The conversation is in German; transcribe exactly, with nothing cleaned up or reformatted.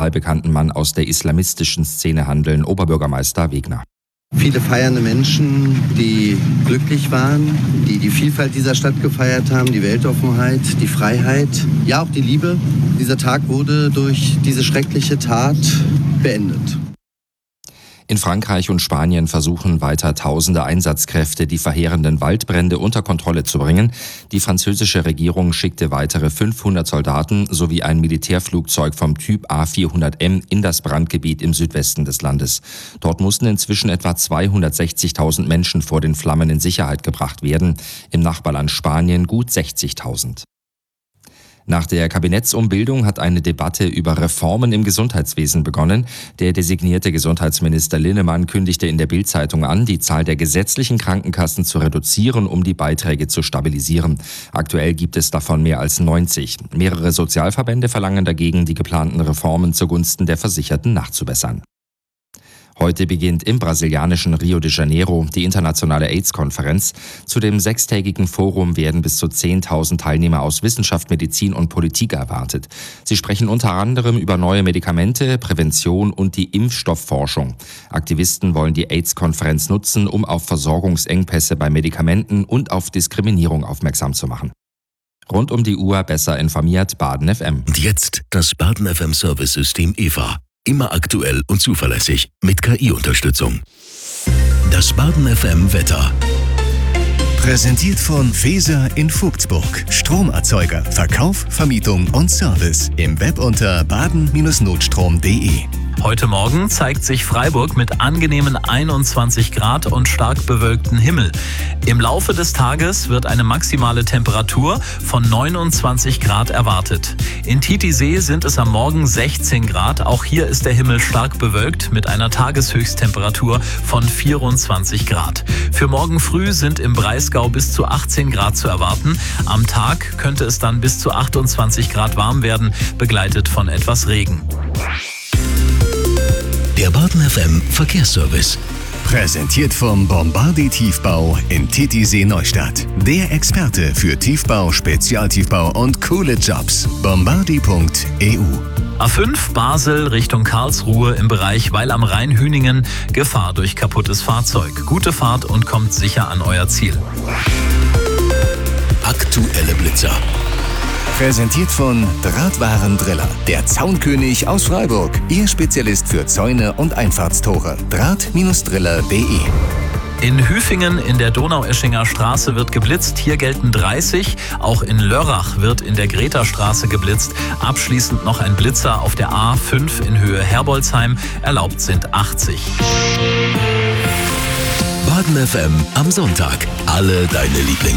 Fall bekannten Mann aus der islamistischen Szene handeln. Oberbürgermeister Wegner. Viele feiernde Menschen, die glücklich waren, die die Vielfalt dieser Stadt gefeiert haben, die Weltoffenheit, die Freiheit, ja auch die Liebe. Dieser Tag wurde durch diese schreckliche Tat beendet. In Frankreich und Spanien versuchen weiter tausende Einsatzkräfte, die verheerenden Waldbrände unter Kontrolle zu bringen. Die französische Regierung schickte weitere fünfhundert Soldaten sowie ein Militärflugzeug vom Typ A vierhundert M in das Brandgebiet im Südwesten des Landes. Dort mussten inzwischen etwa zweihundertsechzigtausend Menschen vor den Flammen in Sicherheit gebracht werden. Im Nachbarland Spanien gut sechzigtausend. Nach der Kabinettsumbildung hat eine Debatte über Reformen im Gesundheitswesen begonnen. Der designierte Gesundheitsminister Linnemann kündigte in der Bild-Zeitung an, die Zahl der gesetzlichen Krankenkassen zu reduzieren, um die Beiträge zu stabilisieren. Aktuell gibt es davon mehr als neunzig. Mehrere Sozialverbände verlangen dagegen, die geplanten Reformen zugunsten der Versicherten nachzubessern. Heute beginnt im brasilianischen Rio de Janeiro die internationale AIDS-Konferenz. Zu dem sechstägigen Forum werden bis zu zehntausend Teilnehmer aus Wissenschaft, Medizin und Politik erwartet. Sie sprechen unter anderem über neue Medikamente, Prävention und die Impfstoffforschung. Aktivisten wollen die AIDS-Konferenz nutzen, um auf Versorgungsengpässe bei Medikamenten und auf Diskriminierung aufmerksam zu machen. Rund um die Uhr besser informiert Baden F M. Und jetzt das Baden F M Service-System E V A. Immer aktuell und zuverlässig mit K I-Unterstützung. Das Baden F M Wetter. Präsentiert von Feser in Vogtsburg. Stromerzeuger, Verkauf, Vermietung und Service. Im Web unter baden Bindestrich notstrom punkt de. Heute Morgen zeigt sich Freiburg mit angenehmen einundzwanzig Grad und stark bewölktem Himmel. Im Laufe des Tages wird eine maximale Temperatur von neunundzwanzig Grad erwartet. In Titisee sind es am Morgen sechzehn Grad. Auch hier ist der Himmel stark bewölkt mit einer Tageshöchsttemperatur von vierundzwanzig Grad. Für morgen früh sind im Breisgau bis zu achtzehn Grad zu erwarten. Am Tag könnte es dann bis zu achtundzwanzig Grad warm werden, begleitet von etwas Regen. Der Baden F M Verkehrsservice. Präsentiert vom Bombardier Tiefbau in Titisee Neustadt. Der Experte für Tiefbau, Spezialtiefbau und coole Jobs. bombardier punkt e u. A fünf Basel Richtung Karlsruhe im Bereich Weil am Rhein Hüningen. Gefahr durch kaputtes Fahrzeug. Gute Fahrt und kommt sicher an euer Ziel. Aktuelle Blitzer. Präsentiert von Drahtwarendriller, der Zaunkönig aus Freiburg. Ihr Spezialist für Zäune und Einfahrtstore. Draht Driller punkt de. In Hüfingen in der Donaueschinger Straße wird geblitzt. Hier gelten dreißig. Auch in Lörrach wird in der Greta-Straße geblitzt. Abschließend noch ein Blitzer auf der A fünf in Höhe Herbolzheim. Erlaubt sind achtzig. Baden F M am Sonntag. Alle deine Lieblings